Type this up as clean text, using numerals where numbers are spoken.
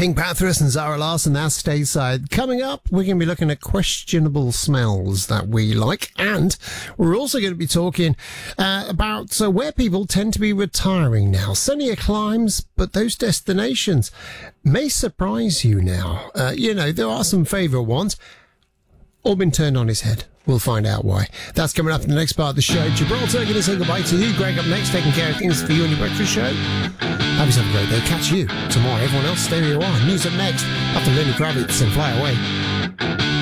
Pink Panthers and Zara Larsson, that's Stateside. Coming up, we're going to be looking at questionable smells that we like, and we're also going to be talking about where people tend to be retiring now. Sunnier climes, but those destinations may surprise you now. There are some favourite ones, all been turned on his head. We'll find out why. That's coming up in the next part of the show. Gibraltar, going to say goodbye to you. Greg up next, taking care of things for you on your breakfast show. Have yourself a great day. Catch you tomorrow. Everyone else, stay where you are. News up next after Lenny Kravitz and Fly Away.